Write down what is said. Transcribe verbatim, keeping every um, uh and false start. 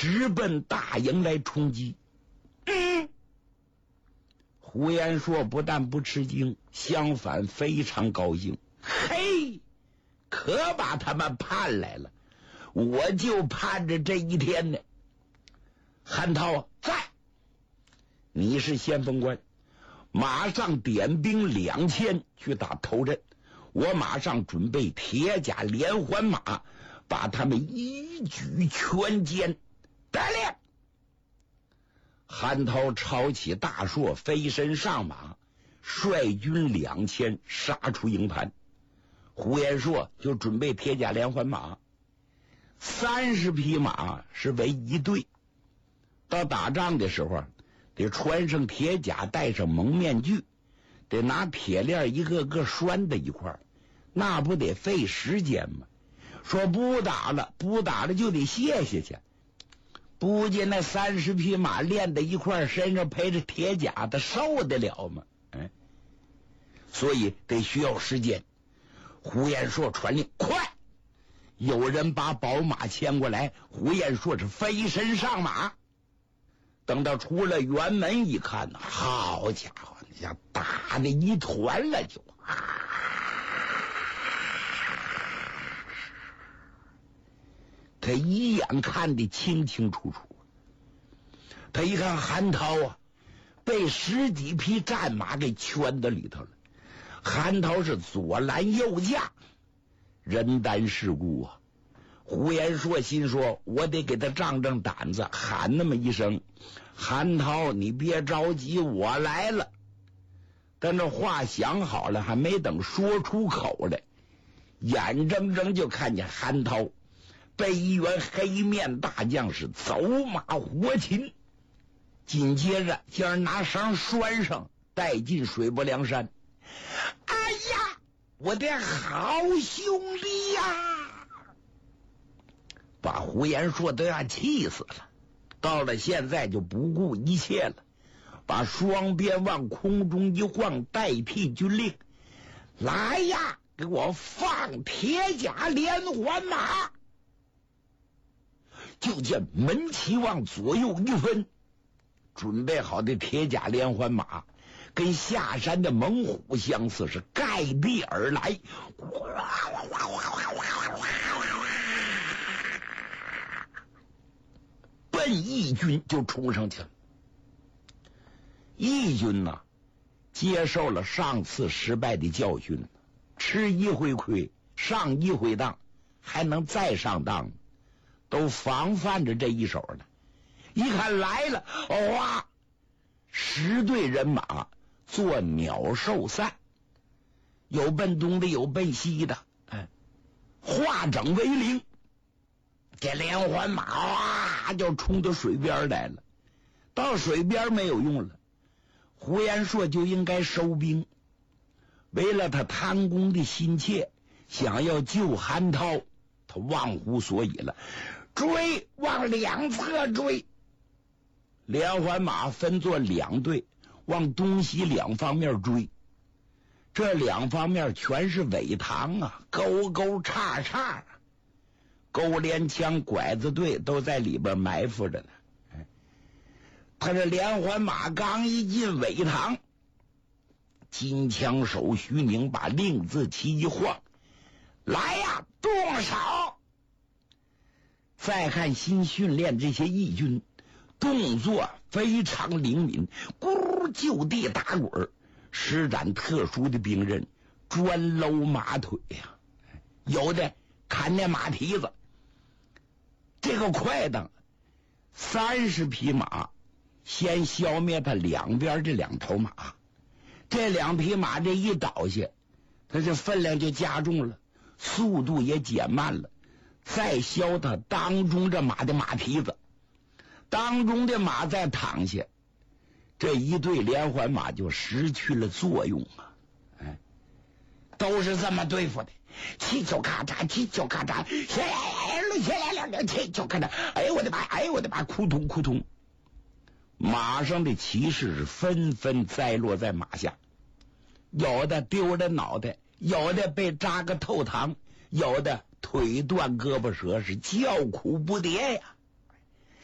直奔大营来冲击。嗯，胡延硕不但不吃惊，相反非常高兴。嘿，可把他们盼来了，我就盼着这一天呢。韩涛在，你是先锋官，马上点兵两千去打头阵，我马上准备铁甲连环马，把他们一举全歼。得令！韩涛抄起大槊，飞身上马，率军两千杀出营盘。胡延硕就准备铁甲连环马，三十匹马是为一队。到打仗的时候，得穿上铁甲，戴上蒙面具，得拿铁链一个个拴在一块，那不得费时间吗？说不打了，不打了就得歇歇去。不见那三十匹马练在一块，身上陪着铁甲，他受得了吗？嗯，所以得需要时间。胡延硕传令，快！有人把宝马牵过来，胡延硕是飞身上马。等到出了辕门一看，好家伙，像打的一团了就啊！他一眼看得清清楚楚。他一看韩涛啊，被十几匹战马给圈到里头了。韩涛是左拦右架，人单势孤啊。胡延硕心说，我得给他仗仗胆子，喊那么一声，韩涛你别着急，我来了。但这话想好了，还没等说出口来，眼睁睁就看见韩涛被一员黑面大将是走马活擒，紧接着将人拿绳拴上，带进水泊梁山。哎呀，我的好兄弟呀！把胡延硕都要气死了。到了现在就不顾一切了，把双鞭往空中一晃，代替军令。来呀，给我放铁甲连环马！就见门旗往左右一分，准备好的铁甲连环马跟下山的猛虎相似，是盖地而来，奔义军就冲上去了。义军呢，接受了上次失败的教训，吃一回亏，上一回当，还能再上当，都防范着这一手呢。一看来了，哇！十队人马做鸟兽散，有奔东的，有奔西的，哎，化整为零。这连环马哇就冲到水边来了。到水边没有用了，胡延硕就应该收兵。为了他贪功的心切，想要救韩涛，他忘乎所以了，追，往两侧追。连环马分作两队，往东西两方面追。这两方面全是苇塘啊，沟沟叉叉，勾连枪拐子队都在里边埋伏着呢。他这连环马刚一进苇塘，金枪手徐宁把令字旗一晃，来呀，动手！再看新训练这些义军，动作非常灵敏，咕就地打滚，施展特殊的兵刃，专搂马腿呀、啊，有的砍那马蹄子。这个快当，三十匹马先消灭他两边这两头马，这两匹马这一倒下，他这分量就加重了，速度也减慢了，再削他当中这马的马蹄子，当中的马再躺下，这一队连环马就失去了作用啊！哎，都是这么对付的，气球咔嚓，气球咔嚓，起来了，起来了，气球咔嚓，哎呦我的妈，哎呦我的妈，扑通扑通，马上的骑士是纷纷栽落在马下，有的丢了脑袋，有的被扎个透膛，有的腿断胳膊折，是叫苦不迭呀。